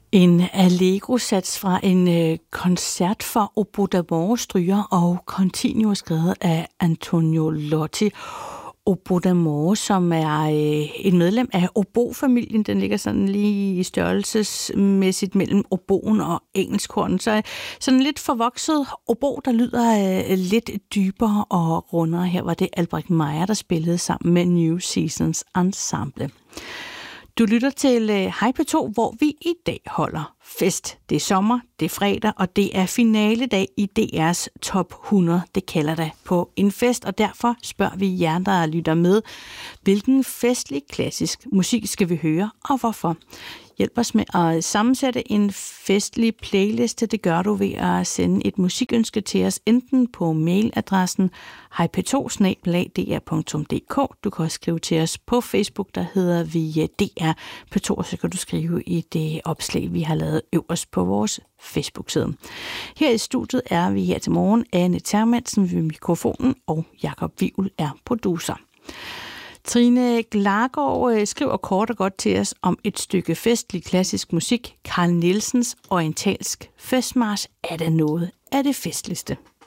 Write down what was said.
En allegro-sats fra en koncert for oboe d'amore, stryger og continuo, skrevet af Antonio Lotti. Oboe d'amore, som er et medlem af obo-familien. Den ligger sådan lige i størrelsesmæssigt mellem oboen og engelskhornet. Så sådan lidt forvokset obo, der lyder lidt dybere og rundere. Her var det Albrecht Meyer, der spillede sammen med New Seasons Ensemble. Du lytter til Hej P2, hvor vi i dag holder fest. Det er sommer, det er fredag, og det er finaledag i DR's Top 100. Det kalder det på en fest, og derfor spørger vi jer, der lytter med, hvilken festlig klassisk musik skal vi høre, og hvorfor? Hjælp os med at sammensætte en festlig playliste. Det gør du ved at sende et musikønske til os, enten på mailadressen hejp2@dr.dk. Du kan også skrive til os på Facebook, der hedder vi DR P2, så kan du skrive i det opslag, vi har lavet øverst på vores Facebook-side. Her i studiet er vi her til morgen Anne Termansen ved mikrofonen, og Jakob Wivel er producer. Trine Glargaard skriver kort og godt til os om et stykke festlig klassisk musik. Carl Nielsens orientalsk festmarch er da noget af det festligste.